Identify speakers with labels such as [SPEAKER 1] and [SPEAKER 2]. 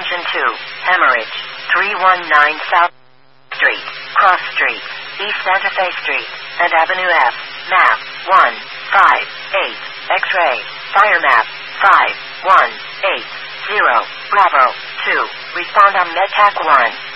[SPEAKER 1] Engine 2, hemorrhage. 319 South Street, Cross Street, East Santa Fe Street, and Avenue F. Map 158. X-ray. Fire map 5180. Bravo 2. Respond on MedTac 1.